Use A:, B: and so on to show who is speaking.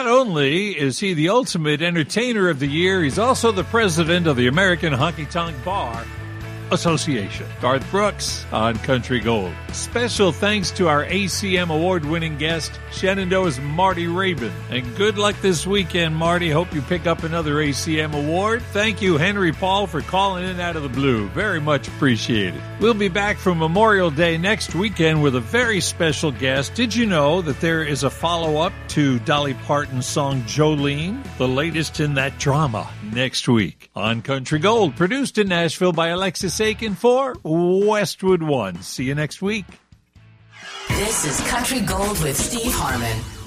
A: Not only is he the ultimate entertainer of the year, he's also the president of the American Honky Tonk Bar Association. Garth Brooks on Country Gold. Special thanks to our ACM award-winning guest, Shenandoah's Marty Rabin. And good luck this weekend, Marty. Hope you pick up another ACM award. Thank you, Henry Paul, for calling in out of the blue. Very much appreciated. We'll be back for Memorial Day next weekend with a very special guest. Did you know that there is a follow-up to Dolly Parton's song Jolene? The latest in that drama next week on Country Gold, produced in Nashville by Alexis Aiken for Westwood One. See you next week.
B: This is Country Gold with Steve Harmon.